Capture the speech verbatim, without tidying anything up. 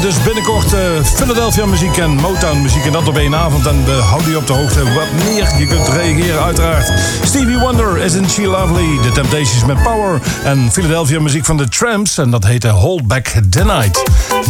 Dus binnenkort uh, Philadelphia muziek en Motown muziek en dat op één avond. En we houden je op de hoogte wat meer. Je kunt reageren uiteraard. Stevie Wonder, Isn't She Lovely? The Temptations met Power. En Philadelphia muziek van The Tramps. En dat heette Hold Back the Night.